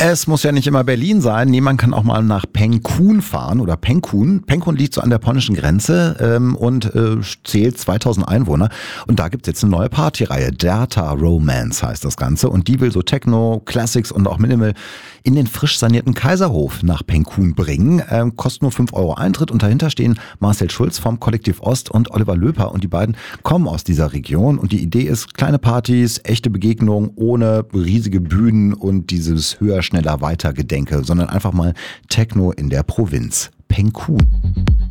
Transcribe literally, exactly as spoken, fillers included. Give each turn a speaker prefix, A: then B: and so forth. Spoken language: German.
A: Es muss ja nicht immer Berlin sein. Nee, man kann auch mal nach Pengkhun fahren oder Pengkhun. Pengkhun liegt so an der polnischen Grenze ähm, und äh, zählt zweitausend Einwohner. Und da gibt's jetzt eine neue Partyreihe. Data Romance heißt das Ganze. Und die will so Techno, Classics und auch Minimal in den frisch sanierten Kaiserhof nach Pengkhun bringen. Ähm, kostet nur fünf Euro Eintritt. Und dahinter stehen Marcel Schulz vom Kollektiv Ost und Oliver Löper. Und die beiden kommen aus dieser Region. Und die Idee ist kleine Partys, echte Begegnungen ohne riesige Bühnen und dieses höher, schneller, weiter Gedenke, sondern einfach mal Techno in der Provinz. Pengkhun.